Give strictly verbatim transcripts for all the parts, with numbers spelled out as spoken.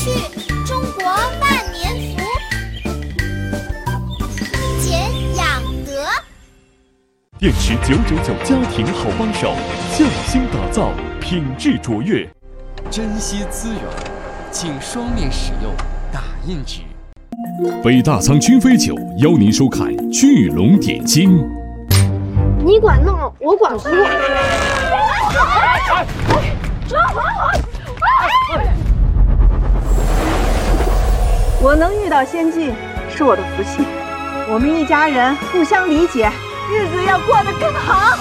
趣，中国万年福。简养德， 电池九九九家庭好帮手，匠心打造，品质卓越。 珍惜资源，请双面使用打印纸。 北大仓君飞酒邀您收看《聚龙点睛》。 你管弄，我管护。 我能遇到先进是我的福气，我们一家人互相理解，日子要过得更好。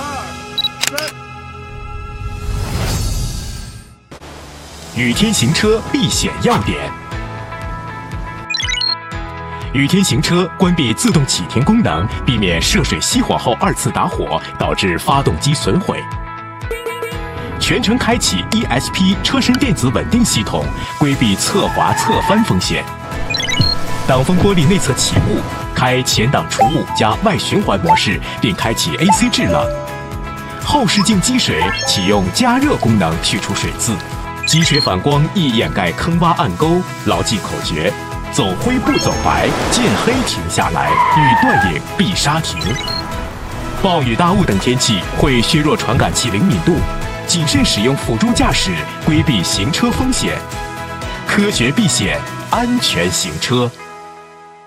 雨天行车避险要点。雨天行车关闭自动启停功能，避免涉水熄火后二次打火，导致发动机损毁。全程开启 E S P 车身电子稳定系统，规避侧滑侧翻风险。挡风玻璃内侧起雾，开前挡除雾加外循环模式，并开启 A C 制冷。后视镜积水启用加热功能去除水渍，积水反光易掩盖坑洼暗沟。牢记口诀：走灰不走白，见黑停下来，遇断影必刹停。暴雨大雾等天气会削弱传感器灵敏度，谨慎使用辅助驾驶，规避行车风险。科学避险，安全行车。